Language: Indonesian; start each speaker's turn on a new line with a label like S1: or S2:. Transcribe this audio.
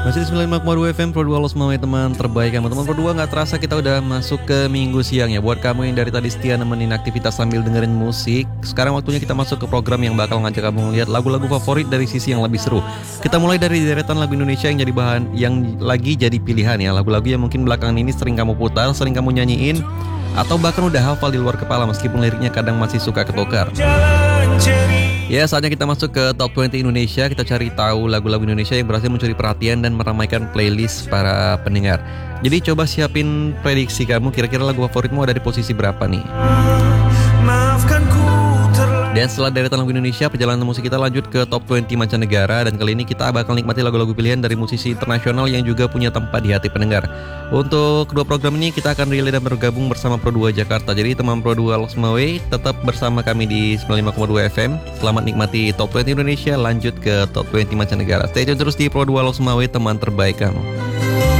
S1: Masih di 95,2 FM Pro 2 lo semua teman terbaik kamu. Teman Pro 2 gak terasa kita udah masuk ke minggu siang ya. Buat kamu yang dari tadi setia nemenin aktivitas sambil dengerin musik, sekarang waktunya kita masuk ke program yang bakal ngajak kamu lihat lagu-lagu favorit dari sisi yang lebih seru. Kita mulai dari deretan lagu Indonesia yang jadi bahan, yang lagi jadi pilihan ya. Lagu-lagu yang mungkin belakangan ini sering kamu putar, sering kamu nyanyiin, atau bahkan udah hafal di luar kepala meskipun liriknya kadang masih suka ketukar. Ya, saatnya kita masuk ke Top 20 Indonesia. Kita cari tahu lagu-lagu Indonesia yang berhasil mencuri perhatian dan meramaikan playlist para pendengar. Jadi coba siapin prediksi kamu, kira-kira lagu favoritmu ada di posisi berapa nih? Dan setelah deretan lagu Indonesia, perjalanan musik kita lanjut ke Top 20 mancanegara. Dan kali ini kita bakal nikmati lagu-lagu pilihan dari musisi internasional yang juga punya tempat di hati pendengar. Untuk kedua program ini kita akan relay dan bergabung bersama Pro 2 Jakarta. Jadi teman Pro 2 Loksmawe tetap bersama kami di 95,2 FM. Selamat nikmati Top 20 Indonesia, lanjut ke Top 20 mancanegara. Stay tune terus di Pro 2 Loksmawe, teman terbaik kamu.